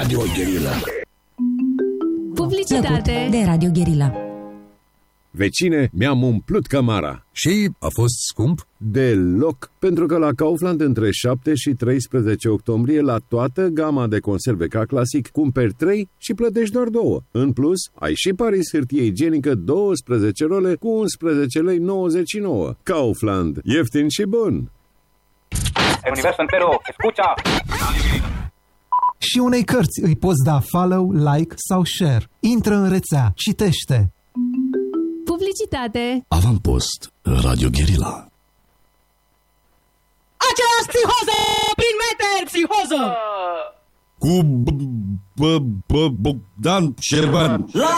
Radio Guerilla. Publicitate de Radio Guerilla. Vecine, mi-am umplut cămara. Și a fost scump? Deloc, pentru că la Kaufland între 7 și 13 octombrie la toată gama de conserve ca clasic cumperi 3 și plătești doar 2. În plus, ai și Paris hârtie igienică 12 role cu 11,99 lei. Kaufland, ieftin și bun. El universo entero, escucha! Și unei cărți îi poți da follow, like sau share. Intră în rețea, citește. Publicitate. Avampost, Radio Guerilla. Același psihoză! Prin meter, psihoză! Cu Bogdan Șerban. La